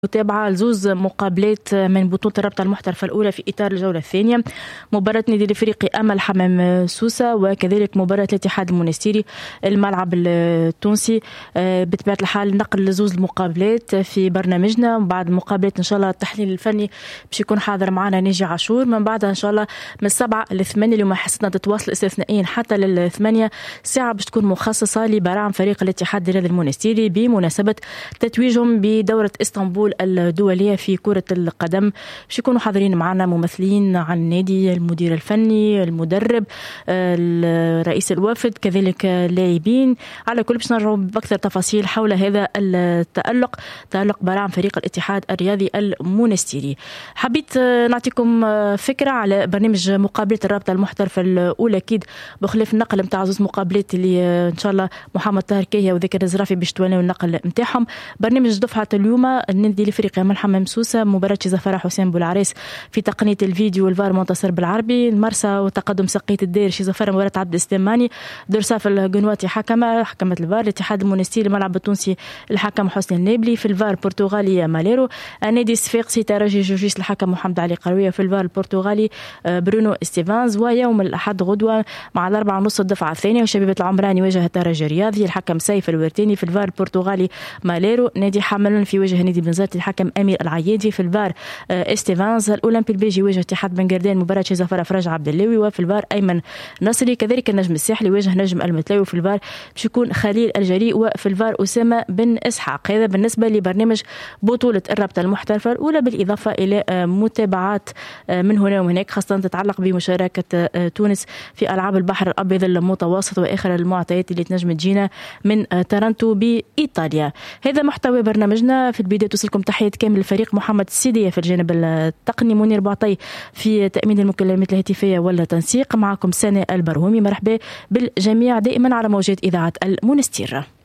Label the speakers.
Speaker 1: متابعة لزوز مقابلات من بطولة الرابطة المحترفة الأولى في إطار الجولة الثانية، مباراة نادي الإفريقي أمل حمام سوسة وكذلك مباراة الاتحاد المونستيري الملعب التونسي. بطبيعة الحال نقل لزوز المقابلات في برنامجنا. بعد المقابلات إن شاء الله التحليل الفني باش يكون حاضر معنا ناجي عاشور. من بعدها إن شاء الله من 7 ل 8 اليوم حصتنا تتواصل استثنائيا حتى لل8 ساعة باش تكون مخصصة لبراعم فريق الاتحاد الرياضي المونستيري بمناسبة تتويجهم بدورة اسطنبول الدولية في كرة القدم. باش يكونوا حاضرين معنا ممثلين عن النادي، المدير الفني، المدرب، رئيس الوفد، كذلك لاعبين. على كل باش نرجعوا بأكثر تفاصيل حول هذا تألق براعم فريق الاتحاد الرياضي المونستيري. حبيت نعطيكم فكرة على برنامج مقابلة الرابطة المحترفة الأولى، أكيد بخلاف النقل متاع زوز مقابلات اللي إن شاء الله محمد طاهر كاهية وذكر الزرافي باش تولوا النقل متاعهم. برنامج دفعة اليوم النادي الافريقي أمل حمام سوسة، مباراة زفرة حسين بولعريس في تقنية الفيديو والفار منتصر بالعربي، المرسى وتقدم سقية الدير زفرة مباراة عبد السليماني، درساف القنواتي حكمة الفار، الاتحاد المونستيري الملعب التونسي الحكم حسني النابلي، في الفار البرتغالي ماليرو، النادي الصفاقسي ترجي جوجيس الحكم محمد علي قروية، في الفار البرتغالي برونو ستيفانز. ويوم الأحد غدوة مع 4:30 الدفعة الثانية وشبيبة العمران يواجه الترجي الرياضي، الحكم سيف الورتيني، في الفار البرتغالي ماليرو، نادي حمل في وجه نادي بنزرت الحكم أمير العيادي، في الفار ستيفانز، الأولمبي البيجي يواجه اتحاد بن قردان مباراة زفرة فرج عبد اللوي، وفي الفار أيمن نصري، كذلك النجم الساحلي يواجه نجم المتلاوي، في الفار باش يكون خليل الجريء، وفي الفار أسامة بن إسحاق. هذا بالنسبة لبرنامج بطولة الرابطة المحترفة الأولى، بالإضافة إلى متابعات من هنا وهناك خاصة تتعلق بمشاركة تونس في ألعاب البحر الأبيض المتوسط وآخر المعطيات اللي تنجم تجينا من تورنتو بإيطاليا. هذا محتوى برنامجنا. في البداية توصلكم تحية كامل الفريق، محمد السيدية في الجانب التقني، منير بعطي في تأمين المكالمات الهاتفية ولا تنسيق، معكم سنة البرهومي. مرحبا بالجميع دائما على موجات إذاعة المونستير.